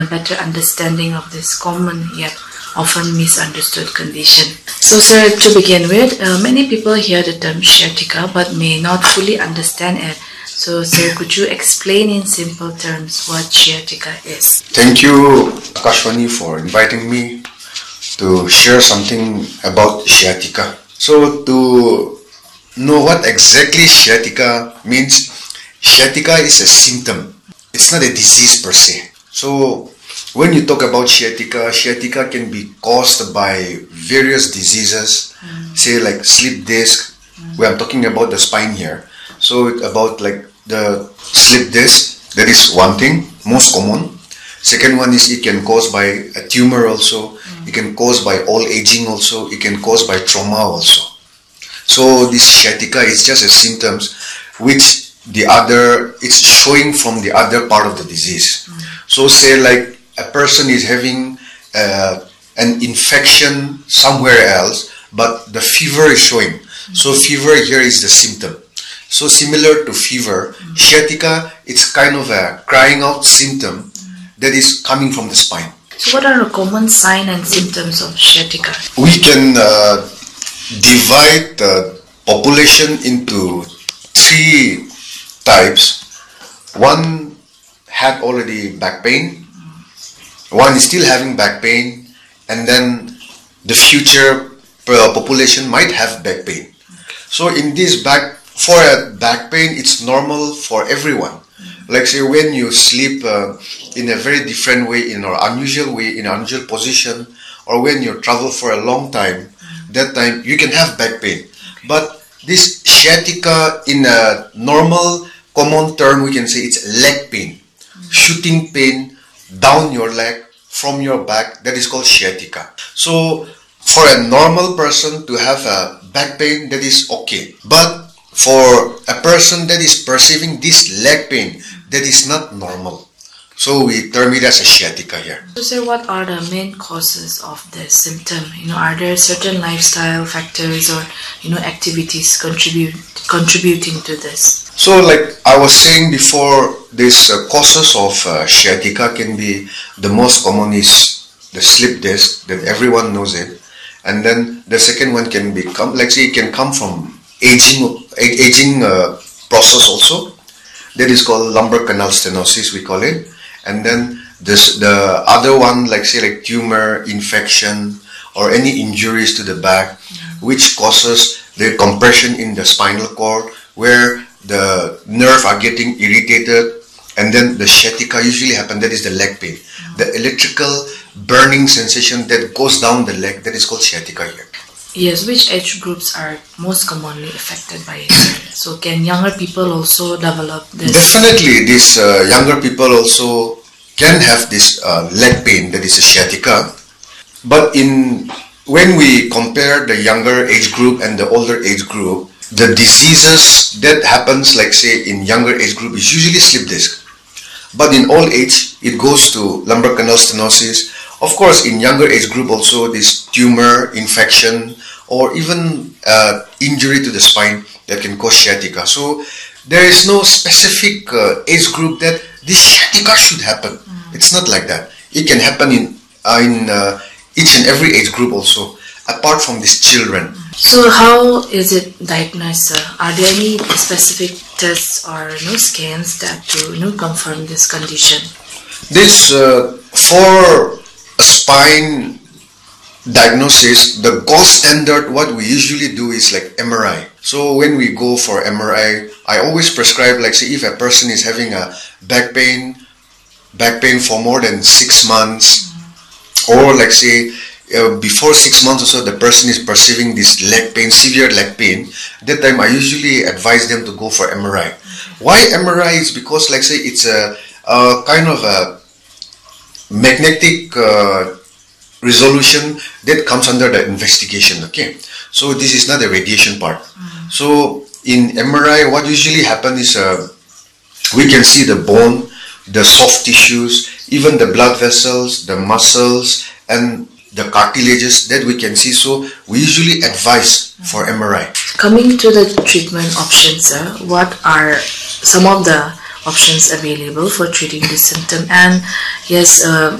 better understanding of this common yet often misunderstood condition. So sir, to begin with, many people hear the term sciatica but may not fully understand it. So sir, could you explain in simple terms what sciatica is? Thank you, Akashwani, for inviting me to share something about sciatica. So to know what exactly sciatica means, sciatica is a symptom. It's not a disease per se. So when you talk about sciatica, sciatica can be caused by various diseases, say like slip disc. We are talking about the spine here. So about like the slip disc, that is one thing, most common. Second one is it can cause by a tumor also. It can cause by old aging also. It can cause by trauma also. So this sciatica is just a symptoms which it's showing from the other part of the disease. So say like a person is having an infection somewhere else, but the fever is showing. So fever here is the symptom. So similar to fever, sciatica, it's kind of a crying out symptom that is coming from the spine. So what are the common signs and symptoms of sciatica? We can divide the population into three types. One had already back pain, one is still having back pain, and then the future population might have back pain. So in this for a back pain, it's normal for everyone. Like say when you sleep in a very different way, in an unusual way, in an unusual position, or when you travel for a long time, that time you can have back pain. But this sciatica, in a normal common term, we can say it's leg pain, shooting pain down your leg from your back, that is called sciatica. So for a normal person to have a back pain, that is okay. But for a person that is perceiving this leg pain, that is not normal. So we term it as a sciatica here. So sir, what are the main causes of this symptom? Are there certain lifestyle factors or activities contributing to this? So like I was saying before, this causes of sciatica can be, the most common is the slip disc, that everyone knows it. And then the second one can become, like say it can come from aging process also. That is called lumbar canal stenosis, we call it. And then the other one, like say like tumor, infection, or any injuries to the back, which causes the compression in the spinal cord, where the nerve are getting irritated, and then the sciatica usually happen. That is the leg pain, the electrical burning sensation that goes down the leg, that is called sciatica here. Yes, which age groups are most commonly affected by it? So can younger people also develop this? Definitely, these younger people also can have this leg pain, that is a sciatica. But when we compare the younger age group and the older age group, the diseases that happens, like say in younger age group, is usually slip disc. But in old age, it goes to lumbar canal stenosis. Of course, in younger age group also, this tumor, infection, or even injury to the spine that can cause sciatica. So there is no specific age group that this sciatica should happen. It's not like that. It can happen in each and every age group also, apart from these children. So how is it diagnosed, sir? Are there any specific tests or scans that to confirm this condition? This for a spine diagnosis, the gold standard, what we usually do is like MRI. So when we go for MRI, I always prescribe, like say if a person is having a back pain for more than 6 months, or like say before 6 months or so, the person is perceiving this leg pain, severe leg pain, that time I usually advise them to go for MRI. Why MRI? Is because like say it's a kind of a magnetic resolution that comes under the investigation. Okay, so this is not a radiation part. So in MRI, what usually happens is we can see the bone, the soft tissues, even the blood vessels, the muscles, and the cartilages that we can see. So we usually advise for MRI. Coming to the treatment options, sir, what are some of the options available for treating this symptom. And yes,